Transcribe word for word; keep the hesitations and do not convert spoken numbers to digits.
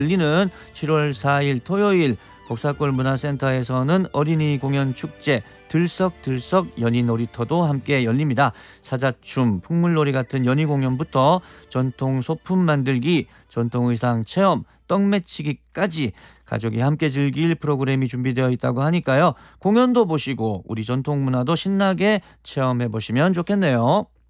열리는 칠월 사일 토요일 복사골 문화센터에서는 어린이 공연 축제 들썩들썩 연희 놀이터도 함께 열립니다. 사자춤, 풍물놀이 같은 연희 공연부터 전통 소품 만들기, 전통 의상 체험, 떡매치기까지 가족이 함께 즐길 프로그램이 준비되어 있다고 하니까요. 공연도 보시고 우리 전통 문화도 신나게 체험해 보시면 좋겠네요.